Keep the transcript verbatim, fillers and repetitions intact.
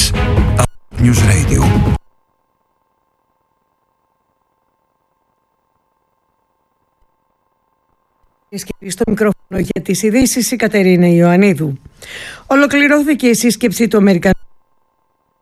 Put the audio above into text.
Είδες News Radio. Στο μικρόφωνο για τις ειδήσεις η Κατερίνα Ιωαννίδου. Ολοκληρώθηκε η σύσκεψη του Αμερικανικού